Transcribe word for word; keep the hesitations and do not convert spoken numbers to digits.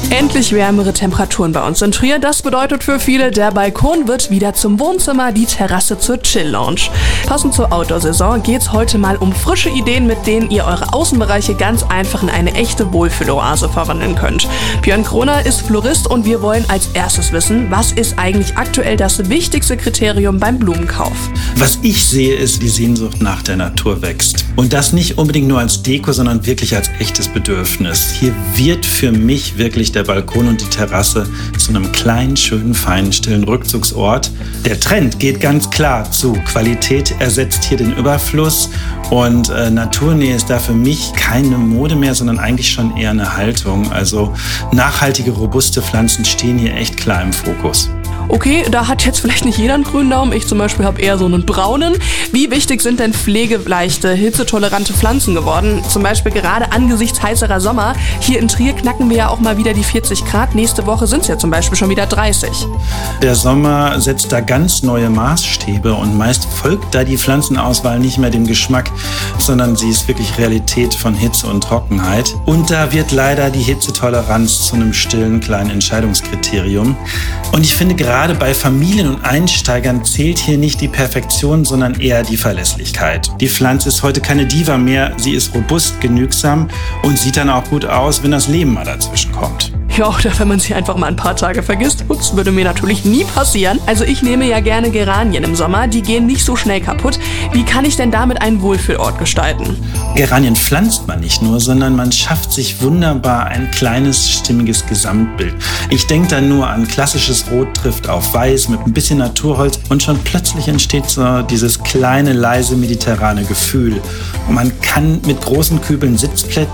Endlich wärmere Temperaturen bei uns in Trier. Das bedeutet für viele, der Balkon wird wieder zum Wohnzimmer, die Terrasse zur Chill-Lounge. Passend zur Outdoor-Saison geht's heute mal um frische Ideen, mit denen ihr eure Außenbereiche ganz einfach in eine echte Wohlfühloase verwandeln könnt. Björn Kroner ist Florist und wir wollen als erstes wissen, was ist eigentlich aktuell das wichtigste Kriterium beim Blumenkauf? Was ich sehe, ist, die Sehnsucht nach der Natur wächst. Und das nicht unbedingt nur als Deko, sondern wirklich als echtes Bedürfnis. Hier wird für mich wirklich der Balkon und die Terrasse zu einem kleinen, schönen, feinen, stillen Rückzugsort. Der Trend geht ganz klar zu. Qualität ersetzt hier den Überfluss und äh, Naturnähe ist da für mich keine Mode mehr, sondern eigentlich schon eher eine Haltung. Also nachhaltige, robuste Pflanzen stehen hier echt klar im Fokus. Okay, da hat jetzt vielleicht nicht jeder einen grünen Daumen. Ich zum Beispiel habe eher so einen braunen. Wie wichtig sind denn pflegeleichte, hitzetolerante Pflanzen geworden? Zum Beispiel gerade angesichts heißerer Sommer. Hier in Trier knacken wir ja auch mal wieder die vierzig Grad. Nächste Woche sind es ja zum Beispiel schon wieder dreißig. Der Sommer setzt da ganz neue Maßstäbe und meist folgt da die Pflanzenauswahl nicht mehr dem Geschmack, sondern sie ist wirklich Realität von Hitze und Trockenheit. Und da wird leider die Hitzetoleranz zu einem stillen kleinen Entscheidungskriterium. Und ich finde, gerade Gerade bei Familien und Einsteigern zählt hier nicht die Perfektion, sondern eher die Verlässlichkeit. Die Pflanze ist heute keine Diva mehr, sie ist robust, genügsam und sieht dann auch gut aus, wenn das Leben mal dazwischen kommt. Ja, oder wenn man sie einfach mal ein paar Tage vergisst. Ups, würde mir natürlich nie passieren. Also ich nehme ja gerne Geranien im Sommer, die gehen nicht so schnell kaputt. Wie kann ich denn damit einen Wohlfühlort gestalten? Geranien pflanzt man nicht nur, sondern man schafft sich wunderbar ein kleines, stimmiges Gesamtbild. Ich denke da nur an klassisches Rot trifft auf Weiß mit ein bisschen Naturholz und schon plötzlich entsteht so dieses kleine, leise, mediterrane Gefühl. Und man kann mit großen Kübeln Sitzplätze